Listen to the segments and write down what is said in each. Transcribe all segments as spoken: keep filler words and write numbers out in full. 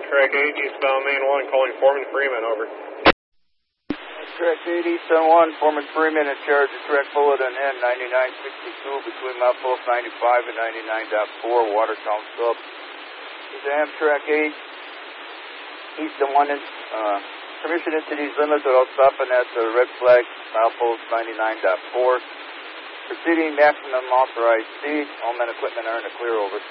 Amtrak eight, eastbound Main one, calling Foreman Freeman, over. Amtrak eight, eastbound one, Foreman Freeman in charge of track bulletin N ninety-nine sixty-two between milepost ninety-five and ninety-nine point four, Watertown Sub. This is Amtrak eight, eastbound one, uh, permission into these limits without stopping at the red flag, milepost ninety-nine point four. Proceeding maximum authorized speed, all men equipment are in the clear, over.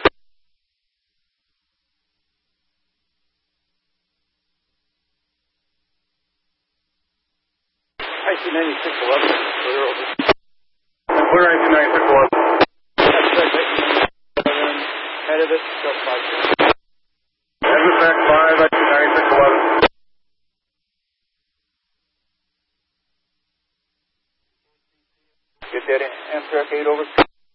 I C ninety-six eleven, clear, over. Clear I C ninety-six eleven. Head of it, sub five. Amtrak five, I C ninety-six eleven. Get that in, Amtrak eight, over.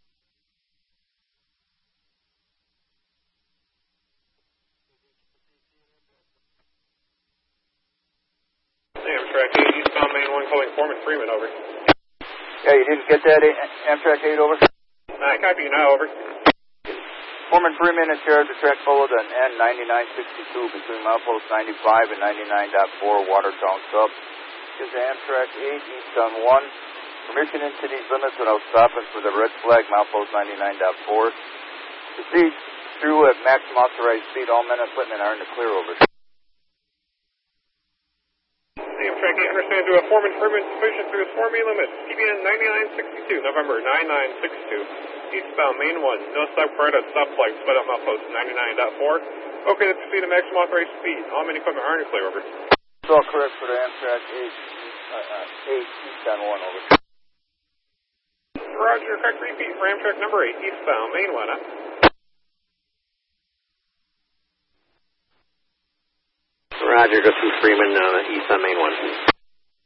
Amtrak eight, eastbound Main one, calling Foreman Freeman, over. Yeah, you didn't get that, Amtrak eight, over? I copy you now, over. Foreman Freeman in charge of track bulletin N ninety-nine sixty-two between milepost ninety-five and ninety-nine point four, Watertown Sub. This is Amtrak eight, eastbound one. Permission into these limits without stopping for the red flag, milepost ninety-nine point four. Proceed through at maximum authorized speed. All men and equipment are in the clear, over. Amtrak eight understands to a Foreman Freeman sufficient through his four main limits. T B N ninety-nine sixty-two, November ninety-nine sixty-two. Eastbound Main one, no stop required at stop flag, sped up milepost ninety-nine point four. Okay, to proceed at maximum authorized speed. All main equipment are in the clear, over. It's all correct for the Amtrak eight, uh, uh, eight, eastbound one, over. Roger, correct repeat for Amtrak number eight, eastbound Main one, huh? Roger, go through Freeman, uh, east on Main one.